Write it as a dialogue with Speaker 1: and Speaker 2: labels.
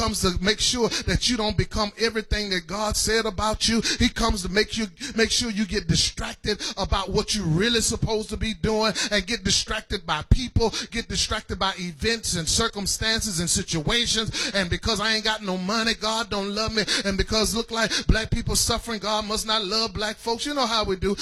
Speaker 1: comes to make sure that you don't become everything that God said about you. He comes to make sure you get distracted about what you're really supposed to be doing, and get distracted by people, get distracted by events and circumstances and situations. And because I ain't got no money, God don't love me. And because look like black people suffering, God must not love black folks. You know how we do.